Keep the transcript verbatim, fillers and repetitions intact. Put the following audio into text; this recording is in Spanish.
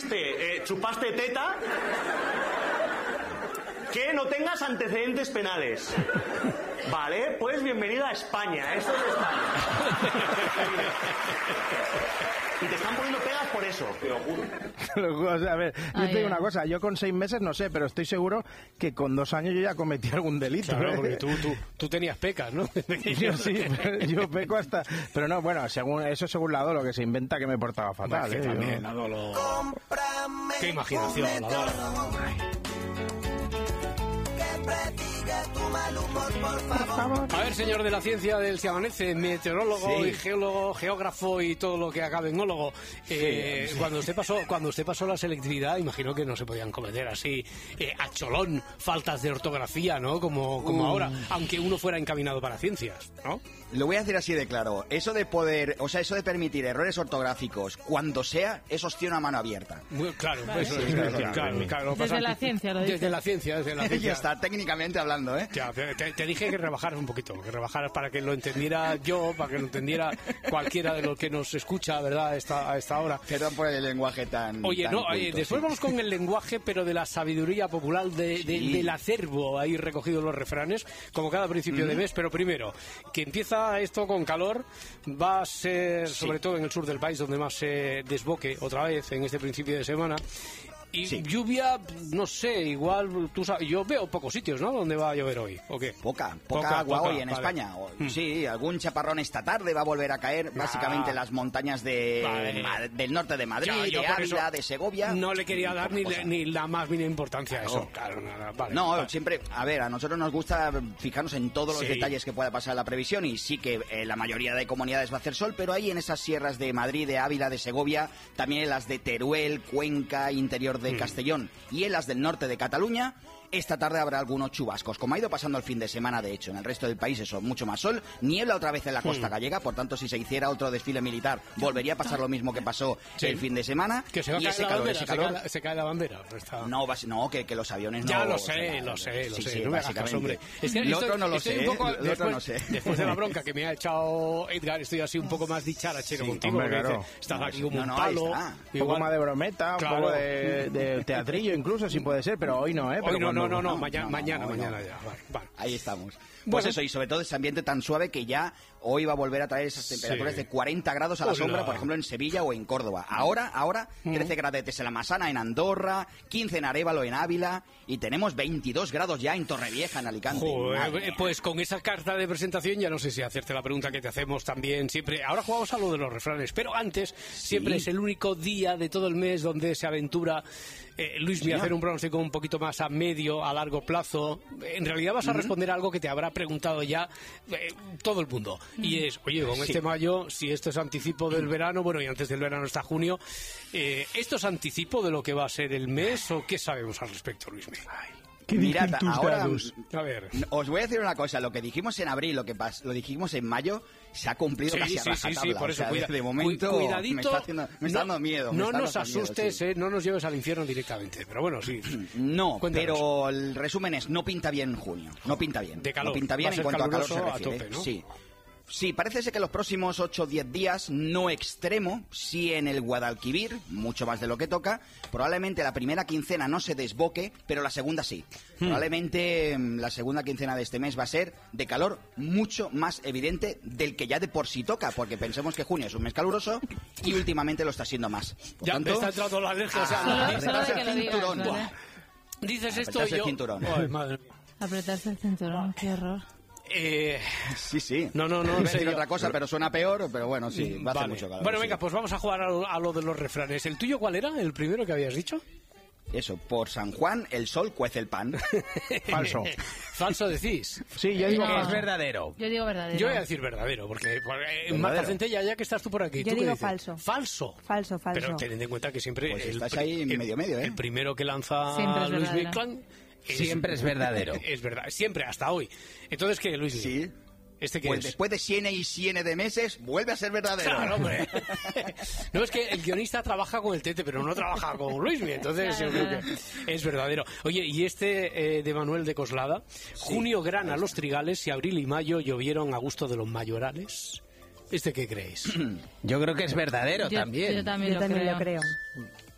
eh, chupaste teta, que no tengas antecedentes penales. Vale, pues bienvenida a España. Esto es España. Y te están poniendo pegas por eso, te lo juro. O sea, a ver, yo Ay, te digo ay. una cosa, yo con seis meses no sé, pero estoy seguro que con dos años yo ya cometí algún delito. Claro, ¿eh? porque tú, tú, tú tenías pecas, ¿no? Yo sí, pero yo peco hasta... Pero no, bueno, según eso según Lado lo que se inventa que me portaba fatal. Vale, ¿eh? también, Yo- Lado, lo... Qué imaginación, Lado. A ver, señor de la ciencia del Se Amanece, meteorólogo Sí. y geólogo, geógrafo y todo lo que acabe en ólogo. Eh, Sí, sí. Cuando usted pasó, cuando usted pasó la selectividad, imagino que no se podían cometer así eh, a cholón faltas de ortografía, ¿no? Como, como Uh. ahora, aunque uno fuera encaminado para ciencias, ¿no? Lo voy a decir así de claro. Eso de poder, o sea, eso de permitir errores ortográficos cuando sea, es opción a mano abierta. Muy- Claro, Vale. eso Sí, es, claro, claro, claro. claro, lo Desde pasa- la ciencia lo dices. Desde la ciencia, desde la ciencia. Ya está, técnicamente hablando, ¿eh? Ya, te, te dije que rebajaras un poquito, que rebajaras para que lo entendiera yo, para que lo entendiera cualquiera de los que nos escucha, ¿verdad?, a esta, a esta hora. Perdón por el lenguaje tan... Oye, tan no, eh, culto, después sí. vamos con el lenguaje, pero de la sabiduría popular, de, de- Sí. del acervo, ahí recogidos los refranes, como cada principio de mes, pero primero, que empieza esto con calor, va a ser, sobre todo en el sur del país, donde más se desboque otra vez en este principio de semana. Y Sí. lluvia, no sé, igual, tú sabes, yo veo pocos sitios, ¿no?, donde va a llover hoy, ¿o qué? Poca, poca, Poca, agua poca, hoy en vale. España. O- Mm. Sí, algún chaparrón esta tarde va a volver a caer, básicamente en las montañas de, Vale. Ma- del norte de Madrid, Ya, yo de por Ávila, eso de Segovia. No le quería dar Poca ni, cosa. ni la más mínima importancia a eso. Claro. Claro, nada, vale, No, vale. siempre, a ver, a nosotros nos gusta fijarnos en todos los Sí. detalles que pueda pasar en la previsión y sí que eh, la mayoría de comunidades va a hacer sol, pero ahí en esas sierras de Madrid, de Ávila, de Segovia, también en las de Teruel, Cuenca, interior Mm. de Castellón y en las del norte de Cataluña, esta tarde habrá algunos chubascos, como ha ido pasando el fin de semana, de hecho. En el resto del país eso, mucho más sol, niebla otra vez en la costa Mm. gallega, por tanto, si se hiciera otro desfile militar, volvería a pasar lo mismo que pasó Sí. el fin de semana. Que se va a y caer ese la calor, bandera, ese se calor... cae la, se cae la bandera. Pues está- No, vas- no que, que los aviones Ya no... lo o sea, sé, lo sé, lo sí, sé. sí, no me hagas caso, básicamente. hombre. Es que Lo estoy- otro no lo estoy sé, un poco- ¿eh? Lo otro después, no sé. Después de la bronca que me ha echado Edgar, estoy así un poco más dicharachero Sí, contigo. hombre, porque claro. dice, estás No, aquí como no, un no, ahí palo. está. Un poco igual- más de brometa, Claro. un poco de, de teatrillo incluso, si puede ser, pero hoy no, ¿eh? Pero Hoy no, cuando- no, no, no, no, mañana, no, mañana, hoy no. mañana ya. Vale, vale. Ahí estamos. Pues Bueno. eso, y sobre todo ese ambiente tan suave que ya hoy va a volver a traer esas temperaturas Sí. de cuarenta grados a la Hola. sombra, por ejemplo, en Sevilla o en Córdoba. Ahora, ahora, trece gradetes en La Masana, en Andorra, quince en Arévalo, en Ávila, y tenemos veintidós grados ya en Torrevieja, en Alicante. Joder, Madre eh, mía. pues con esa carta de presentación ya no sé si hacerte la pregunta que te hacemos también siempre. Ahora jugamos a lo de los refranes, pero antes siempre es el único día de todo el mes donde se aventura eh, Luis mi a Señor. hacer un pronóstico un poquito más a medio, a largo plazo. En realidad vas a responder a algo que te habrá preguntado ya eh, todo el mundo. Y es, oye, con Sí. este mayo, si esto es anticipo del verano, bueno, y antes del verano está junio, eh, ¿esto es anticipo de lo que va a ser el mes o qué sabemos al respecto, Luis? ¿Qué Mirad, dicen tus ahora dados? A ver. os voy a decir una cosa, lo que dijimos en abril, lo que pas- lo dijimos en mayo, se ha cumplido Sí, casi a sí, sí, sí, rajatabla. por O eso sea, cuida- de momento cu- cuidadito, me está, haciendo, me está no- dando miedo. me No está nos dando miedo, asustes, sí. eh, no nos lleves al infierno directamente, pero bueno, sí. No, Cuéntanos. pero el resumen es, no pinta bien junio, no pinta bien. De calor. No pinta Va bien a ser en cuanto a calor se caluroso a refiere. tope, ¿no? Sí. Sí, parece ser que los próximos ocho o diez días, no extremo, sí en el Guadalquivir, mucho más de lo que toca. Probablemente la primera quincena no se desboque, pero la segunda sí. Hmm. Probablemente mm, la segunda quincena de este mes va a ser de calor mucho más evidente del que ya de por sí toca, porque pensemos que junio es un mes caluroso y últimamente lo está siendo más. Por Ya tanto, me está entrando la alergia. O sea, Solo- no, solo apretarse de que el lo digas, cinturón. ¿vale? Buah. dices esto apretarse y el yo... cinturón. Ay, madre mía. Apretarse el cinturón, qué horror. Eh, Sí, sí. No, no, no, Iba en a decir serio. otra cosa, pero suena peor, pero bueno, sí, va a hacer vale. mucho calor. Bueno, sí. venga, pues vamos a jugar a lo, a lo de los refranes. ¿El tuyo cuál era? ¿El primero que habías dicho? Eso, por San Juan el sol cuece el pan. Falso. Falso decís. Sí, yo digo No. que es verdadero. Yo digo verdadero. Yo voy a decir verdadero, porque, porque eh, Verdadero. Marta Centella, ya que estás tú por aquí. Yo ¿tú qué digo dices? falso. Falso. Falso, falso. Pero tened en cuenta que siempre... Pues el estás pri- ahí el- medio medio, ¿eh? El primero que lanza Siempre es Luis verdadero. Miclan... Siempre es verdadero. Es verdad, siempre, hasta hoy. Entonces, ¿qué, Luis? Sí. ¿Este qué Pues es? después de siene y siene de meses, vuelve a ser verdadero. Claro, hombre. No, es que el guionista trabaja con el Tete, pero no trabaja con Luismi, entonces yo creo que es verdadero. Oye, y este eh, de Manuel de Coslada, junio grana los trigales y abril y mayo llovieron a gusto de los mayorales. ¿Este qué creéis? Yo creo que es verdadero Yo- también. Yo también, Yo lo, también creo. lo creo.